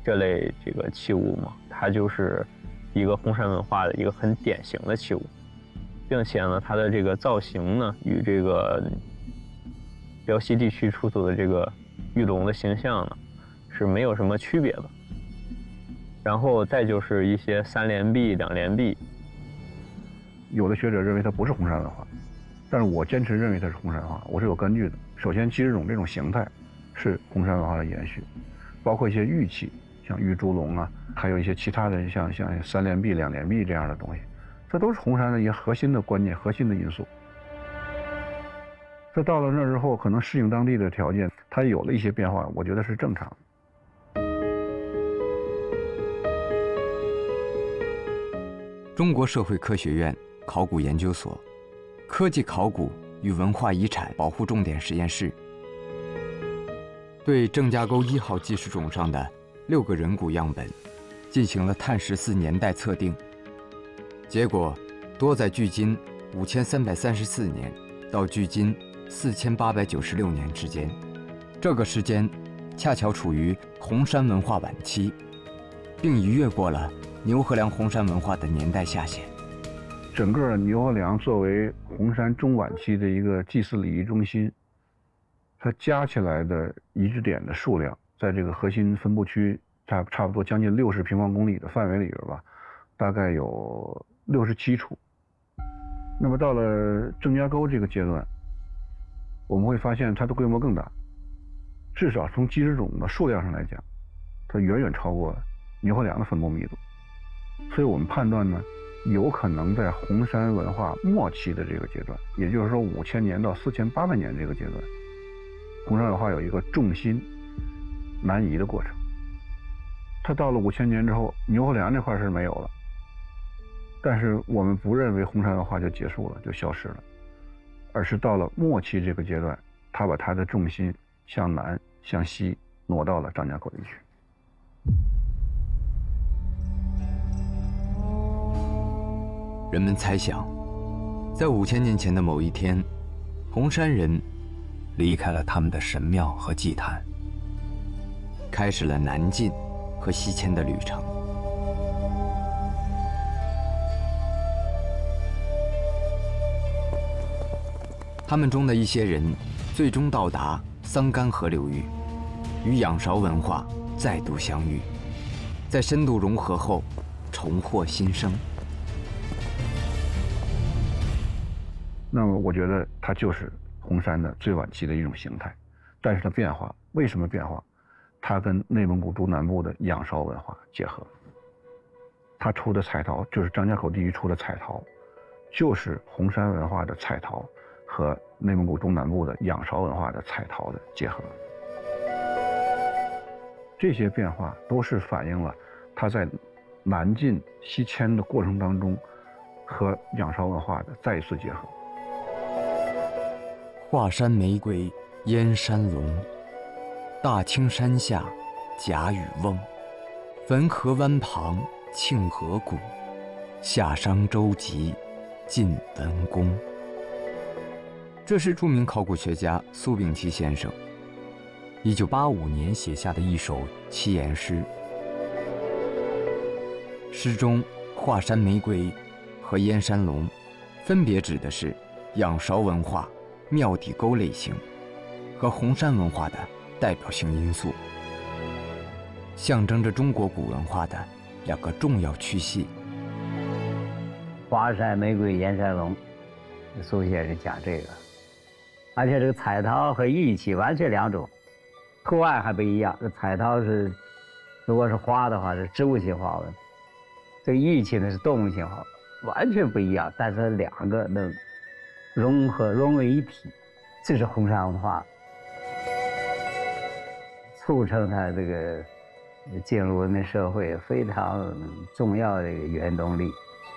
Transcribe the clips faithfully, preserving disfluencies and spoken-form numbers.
这类这个器物嘛，它就是一个红山文化的一个很典型的器物，并且呢，它的这个造型呢，与这个辽西地区出土的这个玉龙的形象呢，是没有什么区别的。然后再就是一些三连璧、两连璧， 有的学者认为它不是红山文化，但是我坚持认为它是红山文化，我是有根据的。首先，鸡翅冢这种形态是红山文化的延续，包括一些玉器，像玉猪龙啊，还有一些其他的像像三连璧、两连璧这样的东西，这都是红山的一些核心的观念、核心的因素。这到了那之后，可能适应当地的条件，它有了一些变化，我觉得是正常的。 中国社会科学院考古研究所科技考古与文化遗产保护重点实验室对郑家沟一号祭石冢上的六个人骨样本进行了碳十四年代测定，结果多在距今五千三百三十四年到距今四千八百九十六年之间，这个时间恰巧处于红山文化晚期，并已越过了牛河梁红山文化的年代下限。 整个牛河梁作为红山中晚期的一个祭祀礼仪中心，它加起来的遗址点的数量，在这个核心分布区差差不多将近六十平方公里的范围里边吧，大概有六十七处。那么到了郑家沟这个阶段，我们会发现它的规模更大，至少从祭石冢的数量上来讲，它远远超过牛河梁的分布密度。所以我们判断呢，有可能在红山文化末期的这个阶段，也就是说五千年到四千八百年这个阶段，红山文化有一个重心南移的过程。它到了五千年之后，牛河梁这块是没有了，但是我们不认为红山文化就结束了，就消失了，而是到了末期这个阶段，它把它的重心向南向西挪到了张家口地区。 人们猜想，在五千年前的某一天，红山人离开了他们的神庙和祭坛，开始了南进和西迁的旅程。他们中的一些人最终到达桑干河流域，与仰韶文化再度相遇，在深度融合后重获新生。 那么我觉得它就是红山的最晚期的一种形态，但是它变化，为什么变化？它跟内蒙古中南部的仰韶文化结合，它出的彩陶，就是张家口地区出的彩陶，就是红山文化的彩陶和内蒙古中南部的仰韶文化的彩陶的结合。这些变化都是反映了它在南进西迁的过程当中和仰韶文化的再一次结合。 华山玫瑰燕山龙，大青山下甲与瓮，汾河湾旁庆河谷，夏商周集晋文公。这是著名考古学家苏秉琦先生一九八五年写下的一首七言诗。诗中华山玫瑰和燕山龙分别指的是仰韶文化庙底沟类型和红山文化的代表性因素，象征着中国古文化的两个重要区系。 华山玫瑰燕山龙，苏先生讲这个，而且这个彩陶和玉器完全两种，图案还不一样。这彩陶是，如果是花的话是植物性花纹，这个玉器呢是动物性花纹，完全不一样，但是两个能融合融为一体，这是红山文化促成它这个进入文明社会非常重要的一个原动力。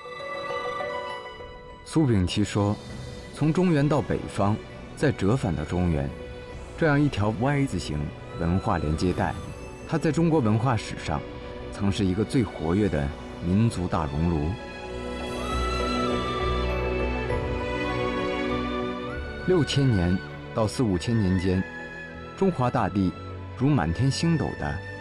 苏秉琦说，从中原到北方，再折返到中原，这样一条 Y 字形文化连接带，它在中国文化史上曾是一个最活跃的民族大熔炉。六千年到四五千年间，中华大地如满天星斗的